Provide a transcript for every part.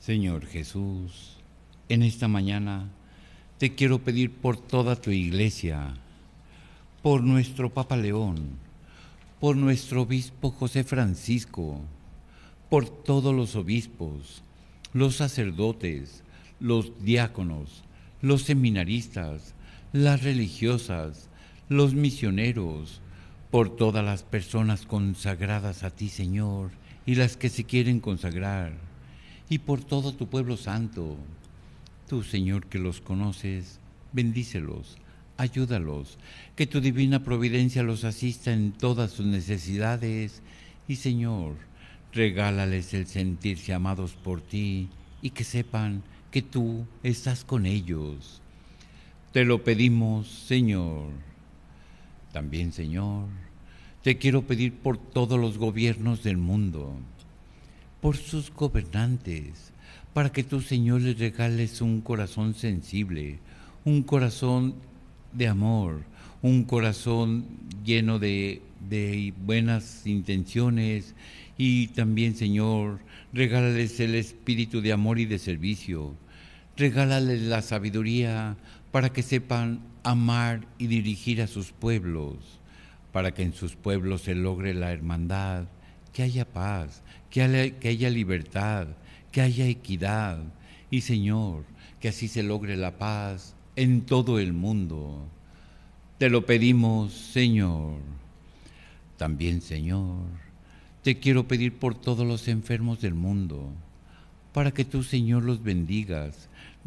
Señor Jesús, en esta mañana te quiero pedir por toda tu iglesia, por nuestro Papa León, por nuestro obispo José Francisco, por todos los obispos, los sacerdotes, los diáconos, los seminaristas, las religiosas, los misioneros, por todas las personas consagradas a ti, Señor, y las que se quieren consagrar, y por todo tu pueblo santo. Tú, Señor, que los conoces, bendícelos, ayúdalos, que tu divina providencia los asista en todas sus necesidades, y, Señor, regálales el sentirse amados por ti y que sepan que tú estás con ellos. Te lo pedimos, Señor. También, Señor, te quiero pedir por todos los gobiernos del mundo, por sus gobernantes, para que tú, Señor, les regales un corazón sensible, un corazón de amor, un corazón lleno de buenas intenciones, y también, Señor, regálales el espíritu de amor y de servicio. Regálales la sabiduría para que sepan amar y dirigir a sus pueblos, para que en sus pueblos se logre la hermandad, que haya paz, que haya libertad, que haya equidad, y, Señor, que así se logre la paz en todo el mundo. Te lo pedimos, Señor. También, Señor, te quiero pedir por todos los enfermos del mundo, para que tú, Señor, los bendigas.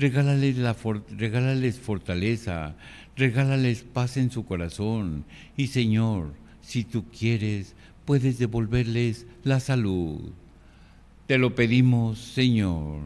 Regálales fortaleza, regálales paz en su corazón. Y, Señor, si tú quieres, puedes devolverles la salud. Te lo pedimos, Señor.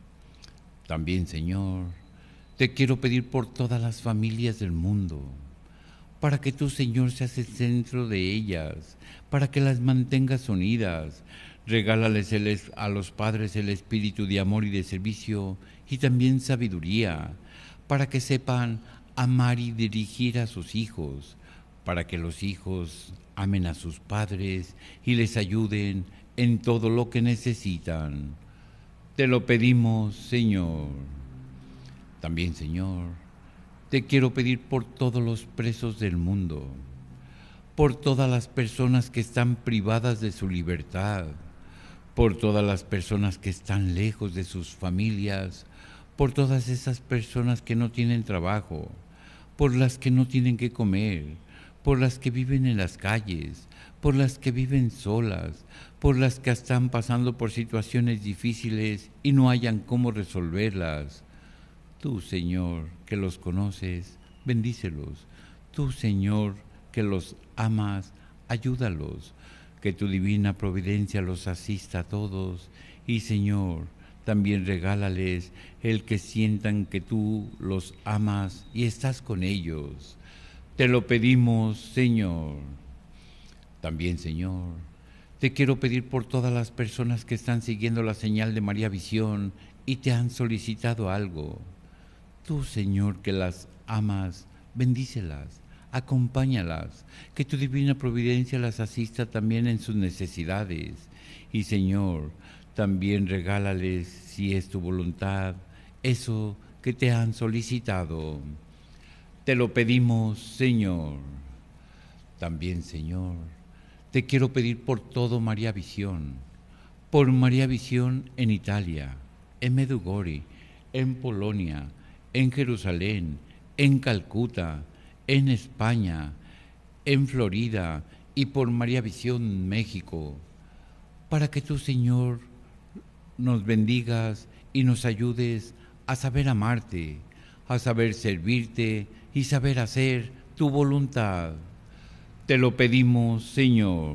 También, Señor, te quiero pedir por todas las familias del mundo, para que tú, Señor, seas el centro de ellas, para que las mantengas unidas. Regálales a los padres el espíritu de amor y de servicio, y también sabiduría, para que sepan amar y dirigir a sus hijos, para que los hijos amen a sus padres y les ayuden en todo lo que necesitan. Te lo pedimos, Señor. También, Señor, te quiero pedir por todos los presos del mundo, por todas las personas que están privadas de su libertad, por todas las personas que están lejos de sus familias, por todas esas personas que no tienen trabajo, por las que no tienen que comer, por las que viven en las calles, por las que viven solas, por las que están pasando por situaciones difíciles y no hayan cómo resolverlas. Tú, Señor, que los conoces, bendícelos. Tú, Señor, que los amas, ayúdalos. Que tu divina providencia los asista a todos. Y, Señor, también regálales el que sientan que tú los amas y estás con ellos. Te lo pedimos, Señor. También, Señor, te quiero pedir por todas las personas que están siguiendo la señal de María Visión y te han solicitado algo. Tú, Señor, que las amas, bendícelas, acompáñalas, que tu divina providencia las asista también en sus necesidades. Y, Señor, también regálales, si es tu voluntad, eso que te han solicitado. Te lo pedimos, Señor. También, Señor, te quiero pedir por todo María Visión, por María Visión en Italia, en Medjugorje, en Polonia, en Jerusalén, en Calcuta, en España, en Florida, y por María Visión México, para que tú, Señor, nos bendigas y nos ayudes a saber amarte, a saber servirte y saber hacer tu voluntad. Te lo pedimos, Señor.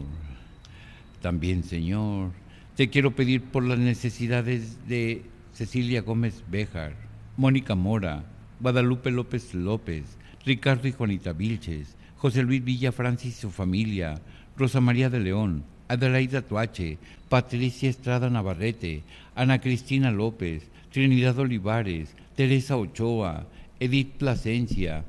También, Señor, te quiero pedir por las necesidades de Cecilia Gómez Béjar, Mónica Mora, Guadalupe López López, Ricardo y Juanita Vilches, José Luis Villa Francis y su familia, Rosa María de León, Adelaida Tuache, Patricia Estrada Navarrete, Ana Cristina López, Trinidad Olivares, Teresa Ochoa, Edith Plasencia,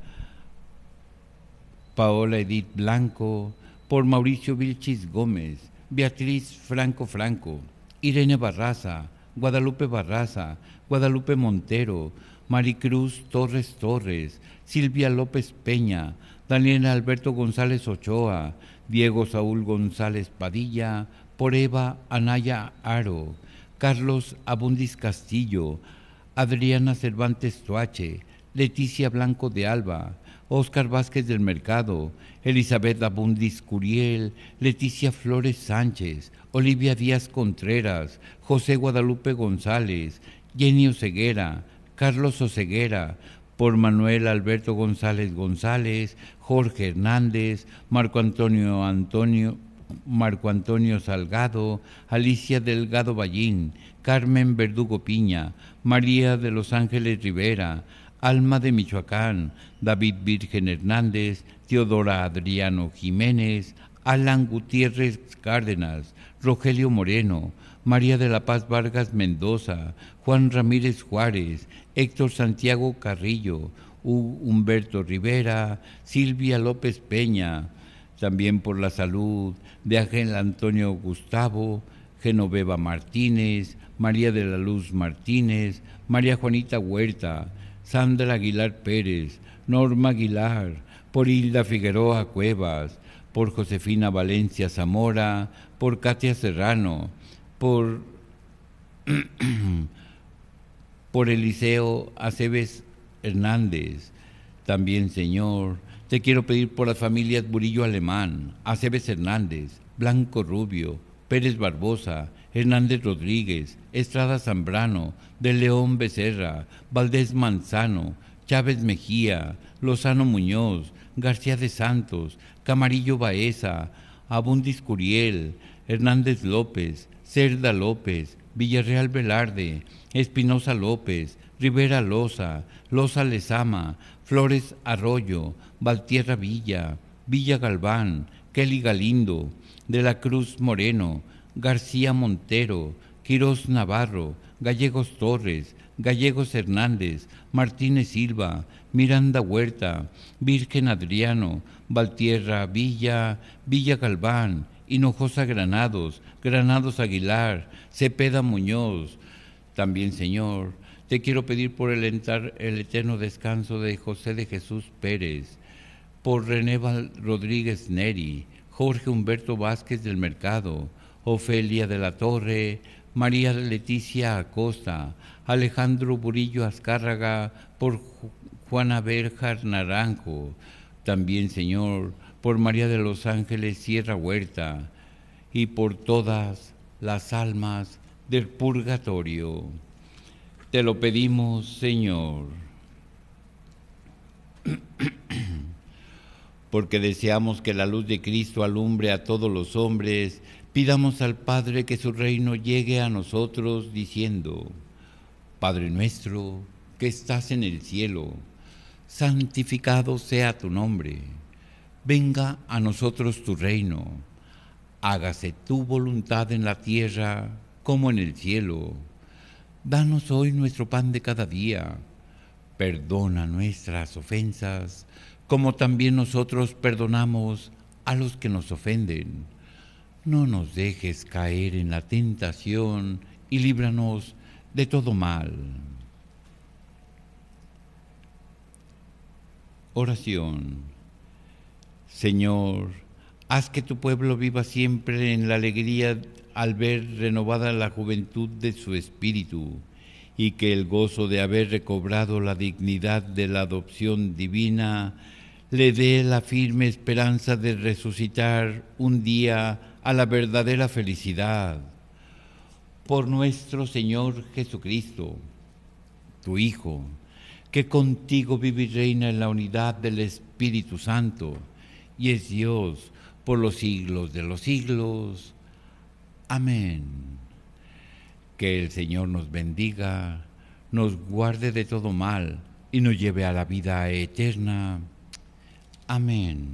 Paola Edith Blanco, por Mauricio Vilchis Gómez, Beatriz Franco Franco, Irene Barraza, Guadalupe Barraza, Guadalupe Montero, Maricruz Torres Torres, Silvia López Peña, Daniel Alberto González Ochoa, Diego Saúl González Padilla, por Eva Anaya Aro, Carlos Abundis Castillo, Adriana Cervantes Toache, Leticia Blanco de Alba, Óscar Vázquez del Mercado, Elizabeth Abundis Curiel, Leticia Flores Sánchez, Olivia Díaz Contreras, José Guadalupe González, Jenny Oseguera, Carlos Oseguera, por Manuel Alberto González González, Jorge Hernández, Marco Antonio Salgado, Alicia Delgado Ballín, Carmen Verdugo Piña, María de los Ángeles Rivera, Alma de Michoacán, David Virgen Hernández, Teodora Adriano Jiménez, Alan Gutiérrez Cárdenas, Rogelio Moreno, María de la Paz Vargas Mendoza, Juan Ramírez Juárez, Héctor Santiago Carrillo, Humberto Rivera, Silvia López Peña, también por la salud de Ángel Antonio Gustavo, Genoveva Martínez, María de la Luz Martínez, María Juanita Huerta, Sandra Aguilar Pérez, Norma Aguilar, por Hilda Figueroa Cuevas, por Josefina Valencia Zamora, por Katia Serrano, por Eliseo Aceves Hernández. También, Señor, te quiero pedir por las familias Burillo Alemán, Aceves Hernández, Blanco Rubio, Pérez Barbosa, Hernández Rodríguez, Estrada Zambrano, de León Becerra, Valdés Manzano, Chávez Mejía, Lozano Muñoz, García de Santos, Camarillo Baeza, Abundis Curiel, Hernández López, Cerda López, Villarreal Velarde, Espinosa López, Rivera Loza, Loza Lezama, Flores Arroyo, Valtierra Villa, Villa Galván, Kelly Galindo, de la Cruz Moreno, García Montero, Quirós Navarro, Gallegos Torres, Gallegos Hernández, Martínez Silva, Miranda Huerta, Virgen Adriano, Valtierra Villa, Villa Galván, Hinojosa Granados, Granados Aguilar, Cepeda Muñoz. También, Señor, te quiero pedir por el eterno descanso de José de Jesús Pérez, por René Rodríguez Neri, Jorge Humberto Vázquez del Mercado, Ofelia de la Torre, María Leticia Acosta, Alejandro Burillo Azcárraga, por Juana Berjar Naranjo. También, Señor, por María de los Ángeles Sierra Huerta y por todas las almas del purgatorio. Te lo pedimos, Señor, porque deseamos que la luz de Cristo alumbre a todos los hombres. Pidamos al Padre que su reino llegue a nosotros diciendo: Padre nuestro que estás en el cielo, santificado sea tu nombre. Venga a nosotros tu reino. Hágase tu voluntad en la tierra como en el cielo. Danos hoy nuestro pan de cada día. Perdona nuestras ofensas, como también nosotros perdonamos a los que nos ofenden. No nos dejes caer en la tentación y líbranos de todo mal. Oración. Señor, haz que tu pueblo viva siempre en la alegría al ver renovada la juventud de su espíritu, y que el gozo de haber recobrado la dignidad de la adopción divina le dé la firme esperanza de resucitar un día a la verdadera felicidad. Por nuestro Señor Jesucristo, tu Hijo, que contigo vive y reina en la unidad del Espíritu Santo, y es Dios por los siglos de los siglos. Amén. Que el Señor nos bendiga, nos guarde de todo mal y nos lleve a la vida eterna. Amén.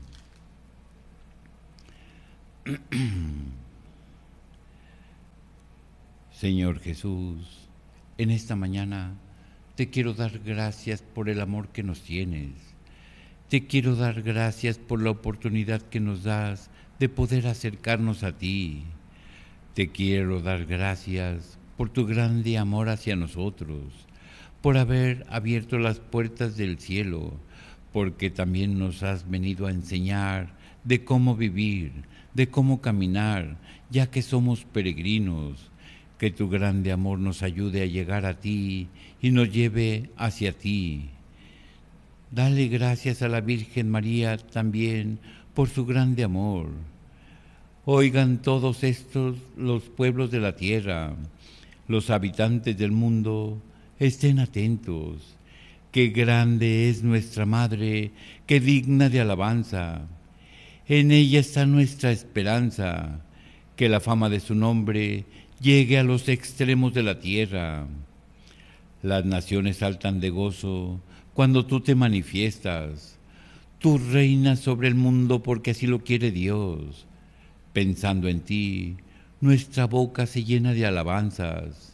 Señor Jesús, en esta mañana te quiero dar gracias por el amor que nos tienes. Te quiero dar gracias por la oportunidad que nos das de poder acercarnos a ti. Te quiero dar gracias por tu grande amor hacia nosotros, por haber abierto las puertas del cielo, porque también nos has venido a enseñar de cómo vivir, de cómo caminar, ya que somos peregrinos. Que tu grande amor nos ayude a llegar a ti y nos lleve hacia ti. Dale gracias a la Virgen María también por su grande amor. Oigan todos estos los pueblos de la tierra, los habitantes del mundo, estén atentos. Qué grande es nuestra Madre, qué digna de alabanza. En ella está nuestra esperanza, que la fama de su nombre llegue a los extremos de la tierra. Las naciones saltan de gozo cuando tú te manifiestas. Tú reinas sobre el mundo porque así lo quiere Dios. Pensando en ti, nuestra boca se llena de alabanzas.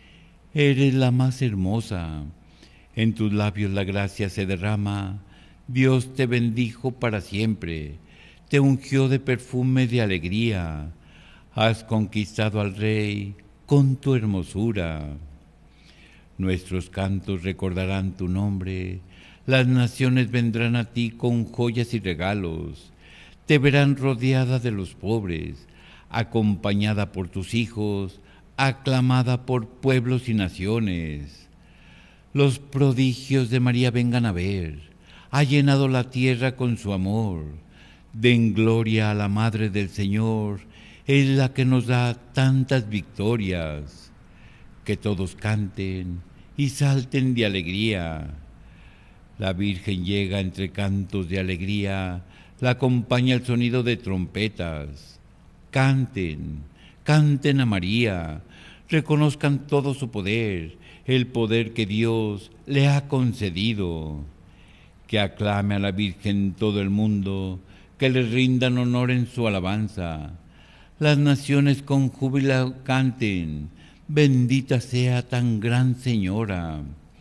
Eres la más hermosa, en tus labios la gracia se derrama. Dios te bendijo para siempre, te ungió de perfume de alegría. Has conquistado al Rey con tu hermosura. Nuestros cantos recordarán tu nombre, las naciones vendrán a ti con joyas y regalos. Te verán rodeada de los pobres, acompañada por tus hijos, aclamada por pueblos y naciones. Los prodigios de María vengan a ver, ha llenado la tierra con su amor. Den gloria a la Madre del Señor, es la que nos da tantas victorias. Que todos canten y salten de alegría. La Virgen llega entre cantos de alegría, la acompaña el sonido de trompetas. Canten, canten a María, reconozcan todo su poder, el poder que Dios le ha concedido. Que aclame a la Virgen todo el mundo, que le rindan honor en su alabanza. Las naciones con júbilo canten, bendita sea tan gran señora.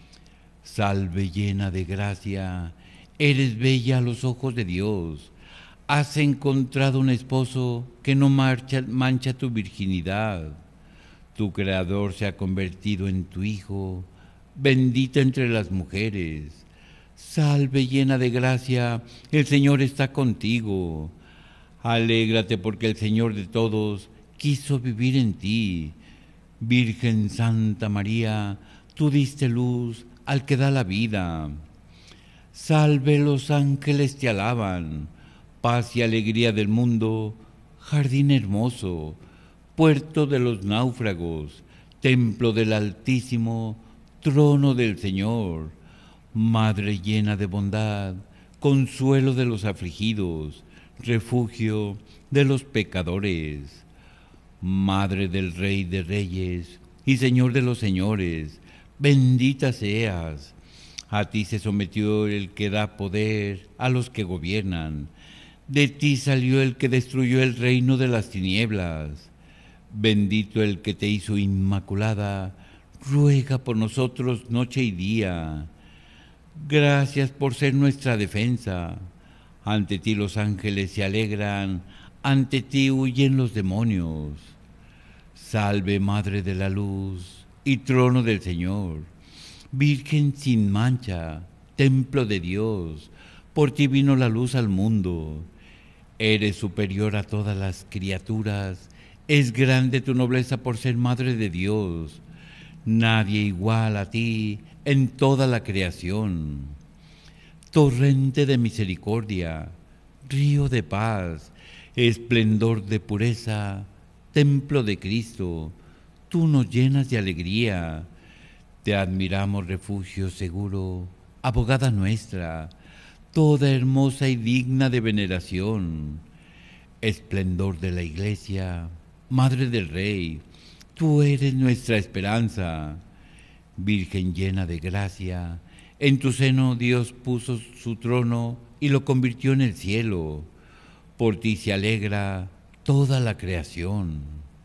Salve llena de gracia, eres bella a los ojos de Dios. Has encontrado un esposo que no mancha tu virginidad. Tu Creador se ha convertido en tu Hijo, bendita entre las mujeres. Salve llena de gracia, el Señor está contigo. Alégrate porque el Señor de todos quiso vivir en ti. Virgen Santa María, tú diste luz al que da la vida. Salve, los ángeles te alaban, paz y alegría del mundo, jardín hermoso, puerto de los náufragos, templo del Altísimo, trono del Señor, Madre llena de bondad, consuelo de los afligidos, refugio de los pecadores. Madre del Rey de Reyes y Señor de los Señores, bendita seas. A ti se sometió el que da poder a los que gobiernan. De ti salió el que destruyó el reino de las tinieblas. Bendito el que te hizo inmaculada, ruega por nosotros noche y día. Gracias por ser nuestra defensa. Ante ti los ángeles se alegran, ante ti huyen los demonios. Salve, Madre de la Luz y Trono del Señor, Virgen sin mancha, Templo de Dios, por ti vino la luz al mundo. Eres superior a todas las criaturas, es grande tu nobleza por ser Madre de Dios. Nadie igual a ti en toda la creación. Torrente de misericordia, río de paz, esplendor de pureza, templo de Cristo, tú nos llenas de alegría. Te admiramos, refugio seguro, abogada nuestra, toda hermosa y digna de veneración. Esplendor de la Iglesia, Madre del Rey, tú eres nuestra esperanza. Virgen llena de gracia, en tu seno Dios puso su trono y lo convirtió en el cielo. Por ti se alegra toda la creación.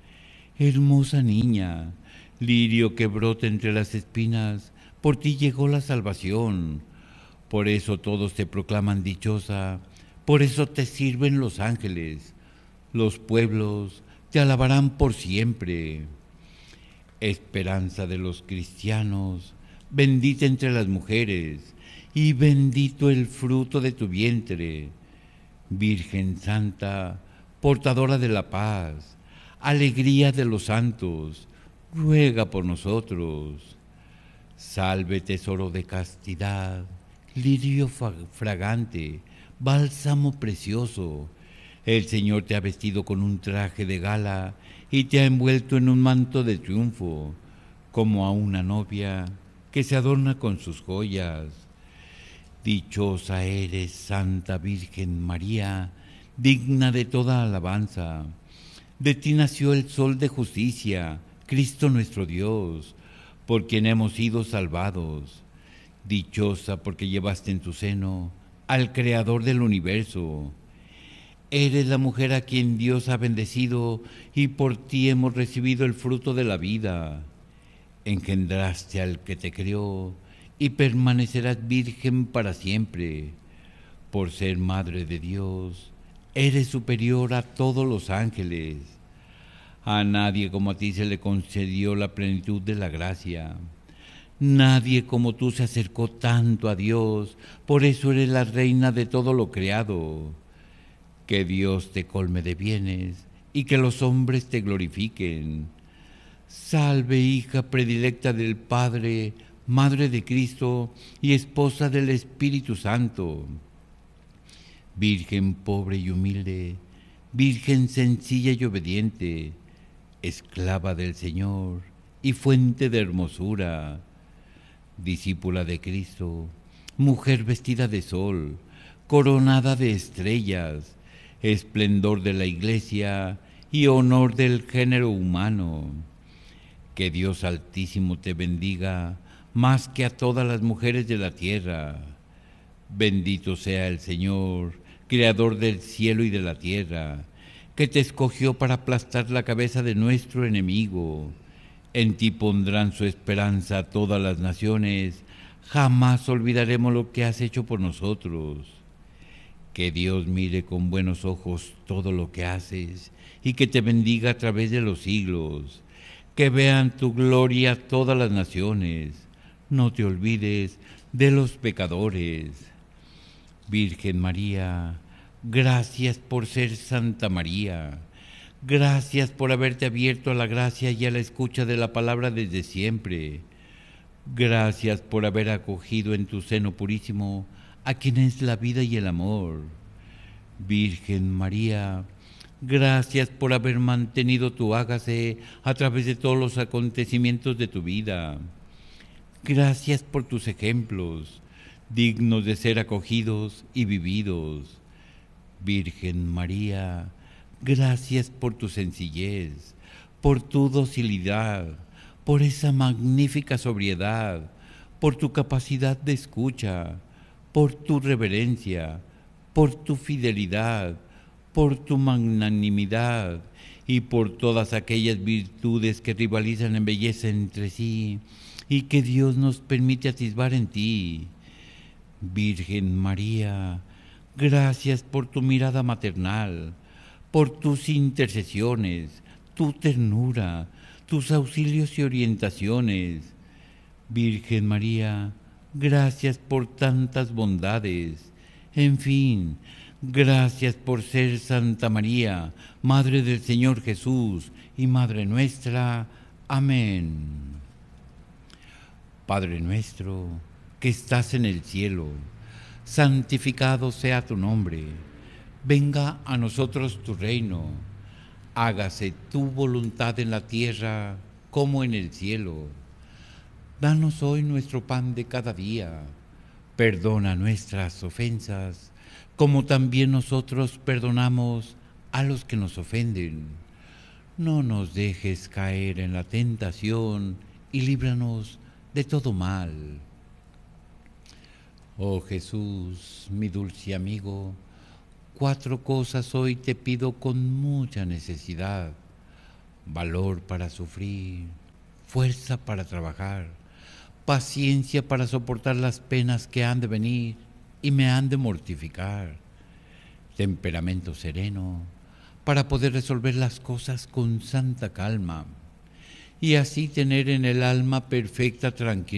Hermosa niña, lirio que brota entre las espinas, por ti llegó la salvación. Por eso todos te proclaman dichosa, por eso te sirven los ángeles. Los pueblos te alabarán por siempre. esperanza de los cristianos, bendita entre las mujeres, y bendito el fruto de tu vientre. Virgen Santa, portadora de la paz, alegría de los santos, ruega por nosotros. Salve tesoro de castidad, lirio fragante, bálsamo precioso. El Señor te ha vestido con un traje de gala y te ha envuelto en un manto de triunfo, como a una novia que se adorna con sus joyas. Dichosa eres, Santa Virgen María, digna de toda alabanza. De ti nació el Sol de justicia, Cristo nuestro Dios, por quien hemos sido salvados. Dichosa porque llevaste en tu seno al Creador del universo. Eres la mujer a quien Dios ha bendecido y por ti hemos recibido el fruto de la vida. Engendraste al que te creó y permanecerás virgen para siempre. Por ser Madre de Dios, eres superior a todos los ángeles. A nadie como a ti se le concedió la plenitud de la gracia. Nadie como tú se acercó tanto a Dios, por eso eres la reina de todo lo creado. Que Dios te colme de bienes y que los hombres te glorifiquen. Salve, hija predilecta del Padre, Madre de Cristo y esposa del Espíritu Santo. Virgen pobre y humilde, Virgen sencilla y obediente, esclava del Señor y fuente de hermosura, discípula de Cristo, mujer vestida de sol, coronada de estrellas, esplendor de la Iglesia y honor del género humano. Que Dios Altísimo te bendiga más que a todas las mujeres de la tierra. Bendito sea el Señor, Creador del cielo y de la tierra, que te escogió para aplastar la cabeza de nuestro enemigo. En ti pondrán su esperanza todas las naciones. Jamás olvidaremos lo que has hecho por nosotros. Que Dios mire con buenos ojos todo lo que haces y que te bendiga a través de los siglos. Que vean tu gloria todas las naciones. No te olvides de los pecadores. Virgen María, gracias por ser Santa María. Gracias por haberte abierto a la gracia y a la escucha de la palabra desde siempre. Gracias por haber acogido en tu seno purísimo a quien es la vida y el amor. Virgen María, gracias por haber mantenido tu hágase a través de todos los acontecimientos de tu vida. Gracias por tus ejemplos, dignos de ser acogidos y vividos. Virgen María, gracias por tu sencillez, por tu docilidad, por esa magnífica sobriedad, por tu capacidad de escucha, por tu reverencia, por tu fidelidad, por tu magnanimidad y por todas aquellas virtudes que rivalizan en belleza entre sí y que Dios nos permite atisbar en ti. Virgen María, gracias por tu mirada maternal, por tus intercesiones, tu ternura, tus auxilios y orientaciones. Virgen María, gracias por tantas bondades. En fin, gracias por ser Santa María, Madre del Señor Jesús y Madre nuestra. Amén. Padre nuestro, que estás en el cielo, santificado sea tu nombre. Venga a nosotros tu reino. Hágase tu voluntad en la tierra como en el cielo. Danos hoy nuestro pan de cada día. Perdona nuestras ofensas, como también nosotros perdonamos a los que nos ofenden. No nos dejes caer en la tentación y líbranos de todo mal. Oh Jesús, mi dulce amigo, 4 cosas hoy te pido con mucha necesidad: valor para sufrir, fuerza para trabajar, paciencia para soportar las penas que han de venir y me han de mortificar, temperamento sereno para poder resolver las cosas con santa calma, y así tener en el alma perfecta tranquilidad